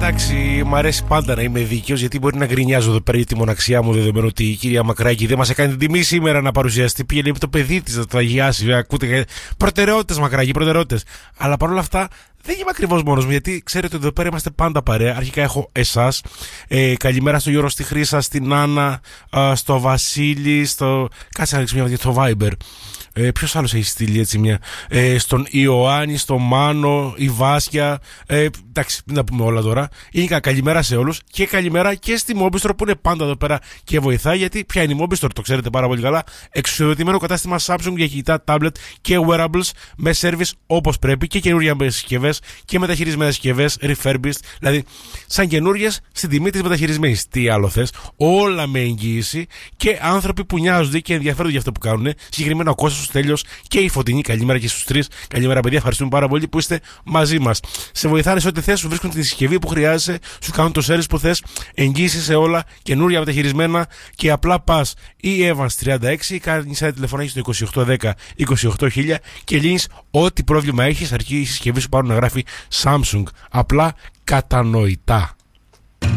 Εντάξει, μου αρέσει πάντα να είμαι δίκαιος, γιατί μπορεί να γκρινιάζω εδώ πέρα για τη μοναξιά μου, δεδομένου ότι η κυρία Μακράκη δεν μας έκανε την τιμή σήμερα να παρουσιαστεί. Πήγαινε με το παιδί της να το αγιάσει. Ακούτε, προτεραιότητες, Μακράκη, προτεραιότητες. Αλλά παρόλα αυτά δεν είμαι ακριβώς μόνος μου, γιατί ξέρετε ότι εδώ πέρα είμαστε πάντα παρέα. Αρχικά έχω εσάς. Καλημέρα στο Γιώργο, στη Χρύσα, στην Άννα, στο Βασίλη, κάτσε να ρίξω μια στο Viber. Ποιος άλλος έχει στείλει έτσι μια? Στον Ιωάννη, στον Μάνο, η Βάσια. Εντάξει, μην τα πούμε όλα τώρα. Είναι καλημέρα σε όλους και καλημέρα και στη Mobistor που είναι πάντα εδώ πέρα και βοηθάει. Γιατί ποια είναι η Mobistor, το ξέρετε πάρα πολύ καλά. Εξουσιοδοτημένο κατάστημα Samsung για κινητά, tablet και wearables με service όπως πρέπει και καινούργια συσκευές και μεταχειρισμένες συσκευές, refurbished. Δηλαδή, σαν καινούργιες στην τιμή της μεταχειρισμένης. Τι άλλο θες? Όλα με εγγύηση και άνθρωποι που νοιάζονται και ενδιαφέρονται για αυτό που κάνουν. Συγκεκριμένα ο Κώστας, ο Στέλιος και η Φωτεινή. Καλημέρα και στους τρεις. Καλημέρα, παιδιά. Ευχαριστούμε πάρα πολύ που είστε μαζί μας. Σε βοηθάνε σε ό,τι θες, σου βρίσκουν τη συσκευή που χρειάζεσαι, σου κάνουν το service που θες, εγγύηση σε όλα, καινούρια μεταχειρισμένα και απλά πας ή Evans 36 ή κάνεις ένα τηλεφωνάκι στο 2810 28000 και λύνεις ό,τι πρόβλημα έχεις, αρκεί η συσκευή σου πάρουν να γράφει Samsung. Απλά κατανοητά.